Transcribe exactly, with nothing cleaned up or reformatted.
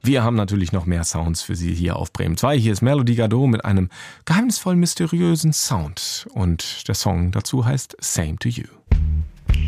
Wir haben natürlich noch mehr Sounds für Sie hier auf Bremen zwei. Hier ist Melody Gardot mit einem geheimnisvoll mysteriösen Sound. Und der Song dazu heißt Same to You.